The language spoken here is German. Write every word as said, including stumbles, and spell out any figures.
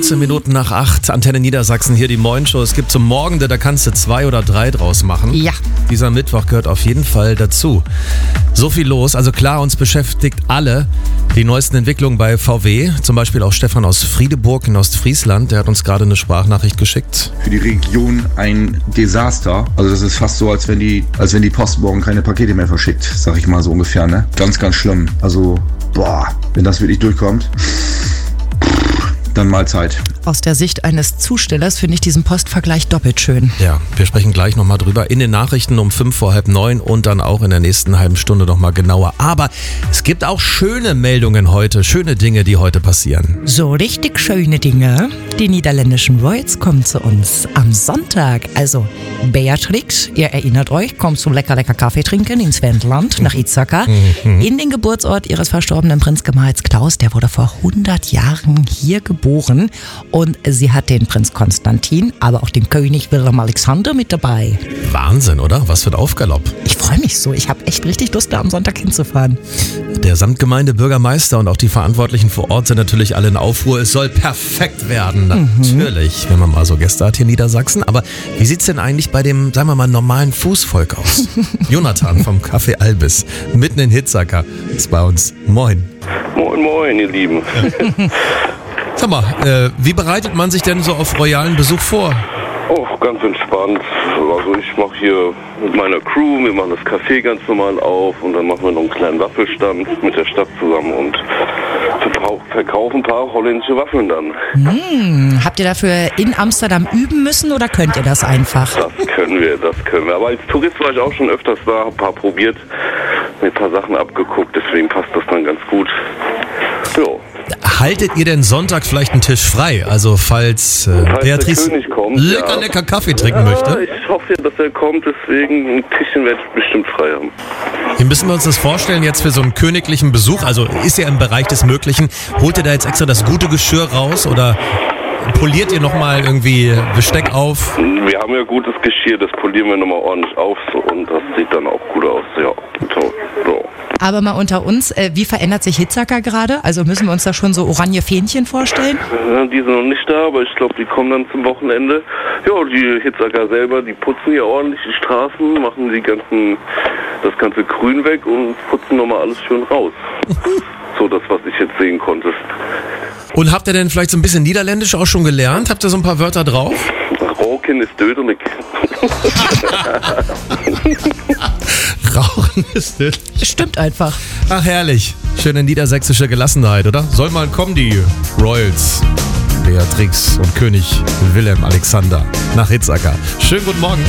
fünfzehn Minuten nach acht, Antenne Niedersachsen, hier die Moin-Show. Es gibt zum Morgende, da kannst du zwei oder drei draus machen. Ja. Dieser Mittwoch gehört auf jeden Fall dazu. So viel los, also klar, uns beschäftigt alle die neuesten Entwicklungen bei V W. Zum Beispiel auch Stefan aus Friedeburg in Ostfriesland, der hat uns gerade eine Sprachnachricht geschickt. Für die Region ein Desaster. Also das ist fast so, als wenn die, als wenn die Post morgen keine Pakete mehr verschickt, sag ich mal so ungefähr, ne? Ganz, ganz schlimm. Also, boah, wenn das wirklich durchkommt, dann Mahlzeit. Aus der Sicht eines Zustellers finde ich diesen Postvergleich doppelt schön. Ja, wir sprechen gleich nochmal drüber in den Nachrichten um fünf vor halb neun und dann auch in der nächsten halben Stunde nochmal genauer. Aber es gibt auch schöne Meldungen heute, schöne Dinge, die heute passieren. So richtig schöne Dinge. Die niederländischen Royals kommen zu uns am Sonntag. Also Beatrix, ihr erinnert euch, kommt zum lecker, lecker Kaffee trinken ins Wendland nach Izaka. Mhm. In den Geburtsort ihres verstorbenen Prinzgemahls Klaus. Der wurde vor hundert Jahren hier geboren. Und sie hat den Prinz Konstantin, aber auch den König Willem Alexander mit dabei. Wahnsinn, oder? Was für ein Aufgalopp. Ich freue mich so. Ich habe echt richtig Lust, da am Sonntag hinzufahren. Der Samtgemeindebürgermeister und auch die Verantwortlichen vor Ort sind natürlich alle in Aufruhr. Es soll perfekt werden. Mhm. Natürlich, wenn man mal so Gäste hat hier in Niedersachsen. Aber wie sieht's denn eigentlich bei dem, sagen wir mal, normalen Fußvolk aus? Jonathan vom Café Albis, mitten in Hitzacker, ist bei uns. Moin. Moin, moin, ihr Lieben. Sag mal, äh, wie bereitet man sich denn so auf royalen Besuch vor? Oh, ganz entspannt. Also ich mache hier mit meiner Crew, wir machen das Café ganz normal auf und dann machen wir noch einen kleinen Waffelstand mit der Stadt zusammen und verkaufen ein paar holländische Waffeln dann. Hm, habt ihr dafür in Amsterdam üben müssen oder könnt ihr das einfach? Das können wir, das können wir. Aber als Tourist war ich auch schon öfters da, hab ein paar probiert, mir ein paar Sachen abgeguckt, deswegen passt das dann ganz gut. Jo. Haltet ihr denn Sonntag vielleicht einen Tisch frei? Also falls, äh, falls Beatrice der König kommt, lecker, ja. lecker Kaffee trinken ja, möchte? Ich hoffe, dass er kommt, deswegen ein Tischchen werde ich bestimmt frei haben. Wie müssen wir uns das vorstellen jetzt für so einen königlichen Besuch? Also ist ja im Bereich des Möglichen. Holt ihr da jetzt extra das gute Geschirr raus oder poliert ihr nochmal irgendwie Besteck auf? Wir haben ja gutes Geschirr, das polieren wir nochmal ordentlich auf so, und das sieht dann auch gut aus. Ja, so. so. Aber mal unter uns, äh, wie verändert sich Hitzacker gerade? Also müssen wir uns da schon so oranje Fähnchen vorstellen? Ja, die sind noch nicht da, aber ich glaube, die kommen dann zum Wochenende. Ja, die Hitzacker selber, die putzen hier ordentlich die Straßen, machen die ganzen, das ganze Grün weg und putzen nochmal alles schön raus. So das, was ich jetzt sehen konnte. Und habt ihr denn vielleicht so ein bisschen Niederländisch auch schon gelernt? Habt ihr so ein paar Wörter drauf? Rauchen ist dödelig. Rauchen ist dödelig. Stimmt einfach. Ach herrlich. Schöne niedersächsische Gelassenheit, oder? Soll mal kommen die Royals, Beatrix und König Willem Alexander nach Hitzacker. Schönen guten Morgen.